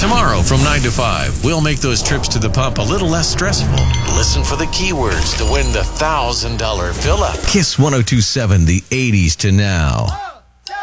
Tomorrow from 9 to 5, we'll make those trips to the pump a little less stressful. Listen for the keywords to win the $1,000 fill-up. Kiss 102.7, the 80s to now.